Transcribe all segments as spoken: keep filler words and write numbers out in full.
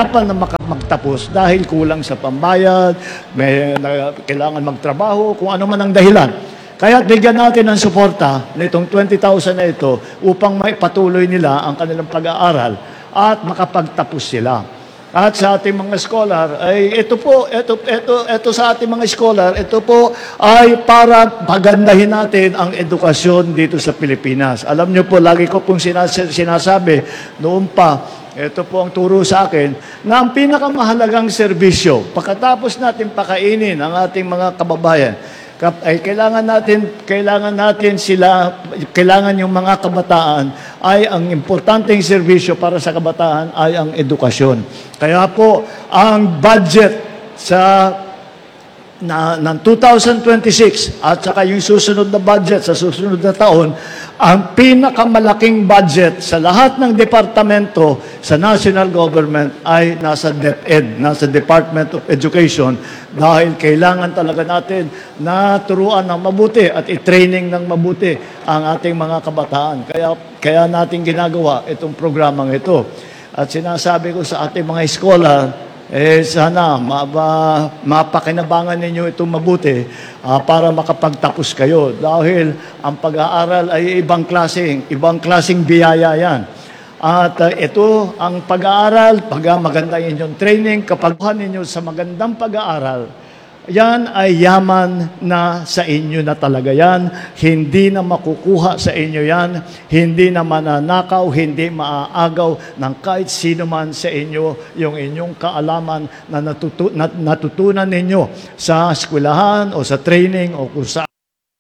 pa na magtapos dahil kulang sa pambayad, may na, kailangan magtrabaho, kung ano man ang dahilan. Kaya bigyan natin ng suporta nitong twenty thousand na ito upang maipatuloy nila ang kanilang pag-aaral at makapagtapos sila. At sa ating mga scholar, ay ito po, ito, ito, ito sa ating mga scholar, ito po ay para pagandahin natin ang edukasyon dito sa Pilipinas. Alam niyo po, lagi ko pong sinas sinasabi noon pa, ito po ang turo sa akin, na ang pinakamahalagang serbisyo, pagkatapos natin pakainin ang ating mga kababayan, ay kailangan natin, kailangan natin sila, kailangan yung mga kabataan ay ang importanteng serbisyo para sa kabataan ay ang edukasyon. Kaya po, ang budget sa na, ng two thousand twenty-six at saka yung susunod na budget sa susunod na taon, ang pinakamalaking budget sa lahat ng departamento sa national government ay nasa DepEd, nasa Department of Education, dahil kailangan talaga natin na turuan ng mabuti at i-training ng mabuti ang ating mga kabataan. Kaya, kaya natin ginagawa itong programang ito. At sinasabi ko sa ating mga scholar, eh sana ma ma mapakinabangan ninyo itong mabuti uh, para makapagtapos kayo, dahil ang pag-aaral ay ibang klaseng ibang klaseng biyaya yan. At uh, ito ang pag-aaral, pag maganda inyong training, kapag ninyo sa magandang pag-aaral, yan ay yaman na sa inyo na talaga yan. Hindi na makukuha sa inyo yan. Hindi na mananakaw, hindi maaagaw ng kahit sino man sa inyo yung inyong kaalaman na natutu nat natutunan ninyo sa eskwelahan o sa training o kung sa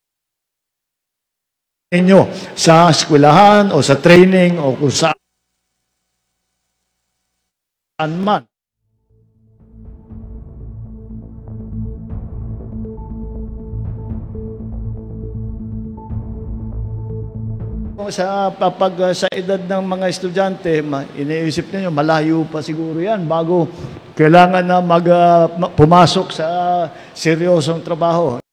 inyo sa eskwelahan o sa training o kung saan man. Sa pag sa edad ng mga estudyante, iniisip niyo malayo pa siguro 'yan bago kailangan na mag uh, pumasok sa seryosong trabaho.